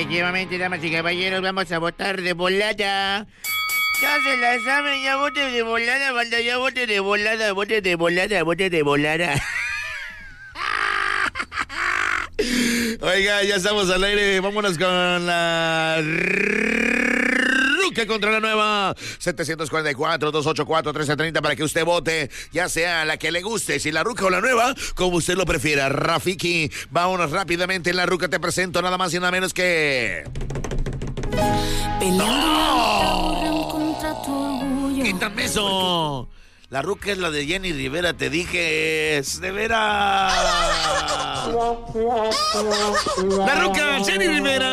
Efectivamente, damas y caballeros, vamos a votar de volada. Ya se la saben, ya vote de volada, banda, ya vote de volada, vote de volada, vote de volada. Oiga, ya estamos al aire. Vámonos con la Ruca contra la nueva. 744-284-1330 para que usted vote, ya sea la que le guste, si la Ruca o la nueva, como usted lo prefiera. Rafiki, vámonos rápidamente en la Ruca. Te presento nada más y nada menos que... ¡Quítame eso! La Ruca es la de Jenny Rivera, te dije. ¡De veras! La Ruca, Jenny Rivera.